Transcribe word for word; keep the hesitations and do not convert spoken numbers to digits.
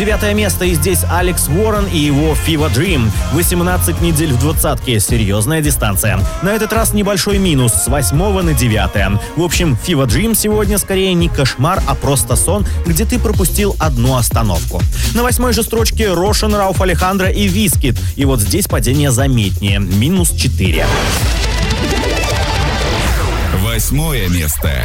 Девятое место, и здесь Алекс Уоррен и его Fever Dream. восемнадцать недель в двадцатке. Серьезная дистанция. На этот раз небольшой минус с восьмого на девятое. В общем, Fever Dream сегодня скорее не кошмар, а просто сон, где ты пропустил одну остановку. На восьмой же строчке Рошен, Рауф Алехандро и Визкид. И вот здесь падение заметнее. Минус четыре. Восьмое место.